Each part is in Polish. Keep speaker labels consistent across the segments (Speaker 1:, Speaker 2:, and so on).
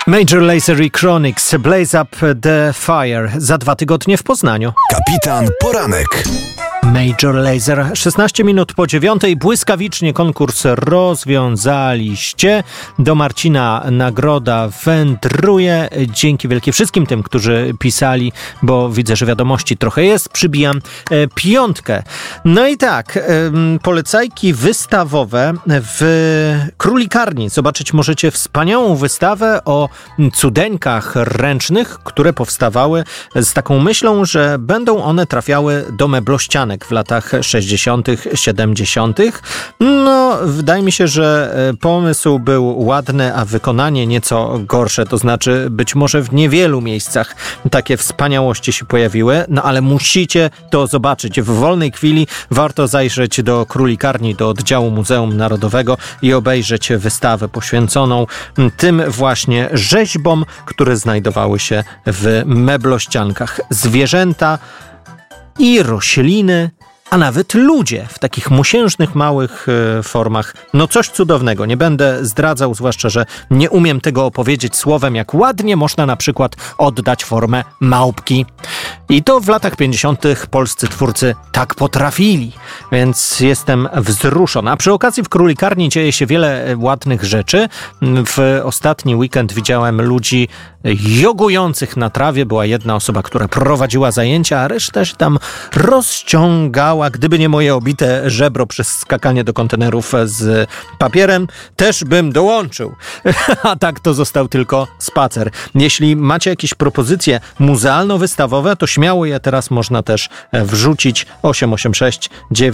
Speaker 1: Major Lazer i Chronix, Blaze Up the Fire, za 2 tygodnie w Poznaniu.
Speaker 2: Kapitan Poranek.
Speaker 1: Major Lazer, 16 minut po 9:00, błyskawicznie konkurs rozwiązaliście. Do Marcina nagroda wędruje. Dzięki wielkie wszystkim tym, którzy pisali, bo widzę, że wiadomości trochę jest. Przybijam 5. No i tak, polecajki wystawowe w Królikarni. Zobaczyć możecie wspaniałą wystawę o cudeńkach ręcznych, które powstawały z taką myślą, że będą one trafiały do meblościanek w latach 60., 70. No, wydaje mi się, że pomysł był ładny, a wykonanie nieco gorsze. To znaczy, być może w niewielu miejscach takie wspaniałości się pojawiły, no ale musicie to zobaczyć. W wolnej chwili warto zajrzeć do Królikarni, do oddziału Muzeum Narodowego i obejrzeć wystawę poświęconą tym właśnie rzeźbom, które znajdowały się w meblościankach. Zwierzęta i rośliny, a nawet ludzie w takich mosiężnych, małych formach. No coś cudownego. Nie będę zdradzał, zwłaszcza, że nie umiem tego opowiedzieć słowem, jak ładnie można na przykład oddać formę małpki. I to w latach 50. polscy twórcy tak potrafili, więc jestem wzruszony. A przy okazji w Królikarni dzieje się wiele ładnych rzeczy. W ostatni weekend widziałem ludzi jogujących na trawie. Była jedna osoba, która prowadziła zajęcia, a reszta się tam rozciągała. Gdyby nie moje obite żebro przez skakanie do kontenerów z papierem, też bym dołączył. A tak to został tylko spacer. Jeśli macie jakieś propozycje muzealno-wystawowe, to śmiało je teraz można też wrzucić. 886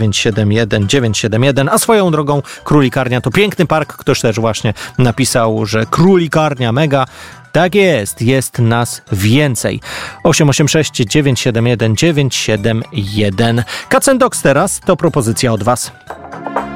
Speaker 1: 971 971. A swoją drogą Królikarnia to piękny park. Ktoś też właśnie napisał, że Królikarnia mega. Tak jest nas więcej. 886 971 971. Kac & Dogs teraz to propozycja od Was.